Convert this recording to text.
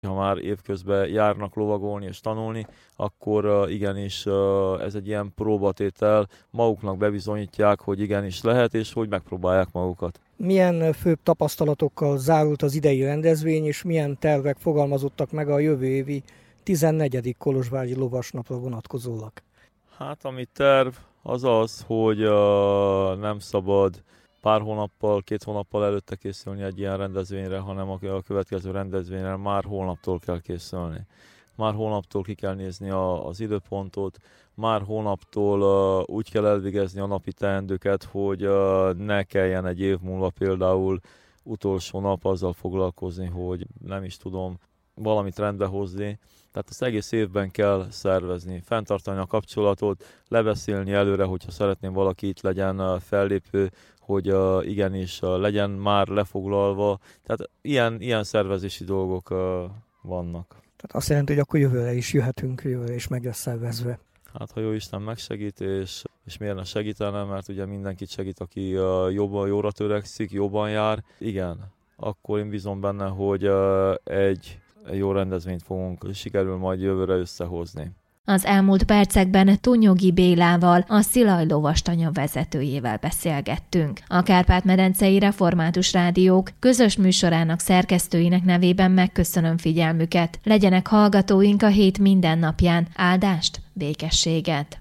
Ha már évközben járnak lovagolni és tanulni, akkor igenis ez egy ilyen próbatétel, maguknak bebizonyítják, hogy igenis lehet, és hogy megpróbálják magukat. Milyen főbb tapasztalatokkal zárult az idei rendezvény, és milyen tervek fogalmazottak meg a jövő évi 14. Kolozsvári Lovasnapra vonatkozólag? Hát ami terv az az, hogy nem szabad pár hónappal, 2 hónappal előtte készülni egy ilyen rendezvényre, hanem a következő rendezvényre már holnaptól kell készülni. Már holnaptól ki kell nézni az időpontot, már holnaptól úgy kell elvégezni a napi teendőket, hogy ne kelljen egy év múlva például utolsó nap azzal foglalkozni, hogy nem is tudom valamit rendbe hozni. Tehát az egész évben kell szervezni, fenntartani a kapcsolatot, lebeszélni előre, hogyha szeretném valaki itt legyen fellépő, hogy igenis legyen már lefoglalva. Tehát ilyen szervezési dolgok vannak. Tehát azt jelenti, hogy akkor jövőre is jöhetünk, jövőre is meg lesz szervezve. Hát ha jó Isten megsegít, és miért ne segítene, mert ugye mindenkit segít, aki jóra törekszik, jobban jár. Igen, akkor én bízom benne, hogy egy jó rendezvényt sikerül majd jövőre összehozni. Az elmúlt percekben Tunyogi Bélával, a Szilaj lovastanya vezetőjével beszélgettünk. A Kárpát-medencei Református Rádiók közös műsorának szerkesztőinek nevében megköszönöm figyelmüket. Legyenek hallgatóink a hét minden napján. Áldást, békességet!